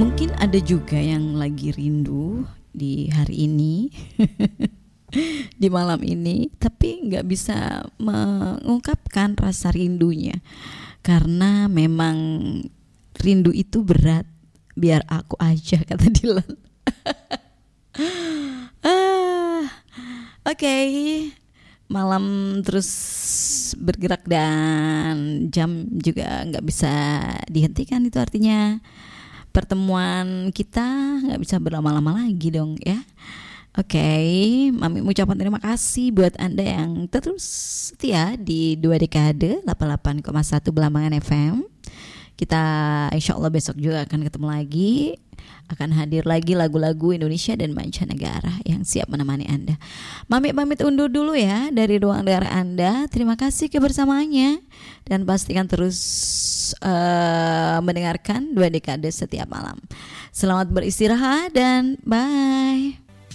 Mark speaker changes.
Speaker 1: Mungkin ada juga yang lagi rindu di hari ini, di malam ini, tapi nggak bisa mengungkapkan rasa rindunya karena memang rindu itu berat. Biar aku aja, kata Dilan. Oke, malam terus bergerak dan jam juga nggak bisa dihentikan, itu artinya pertemuan kita nggak bisa berlama-lama lagi dong ya. Oke, Mami mengucapkan terima kasih buat Anda yang terus setia di 2 dekade 88,1 Belambangan FM. Kita insya Allah besok juga akan ketemu lagi, akan hadir lagi lagu-lagu Indonesia dan mancanegara yang siap menemani Anda. Mami pamit undur dulu ya dari ruang dengar Anda. Terima kasih kebersamaannya dan pastikan terus mendengarkan 2 dekade setiap malam. Selamat beristirahat dan bye.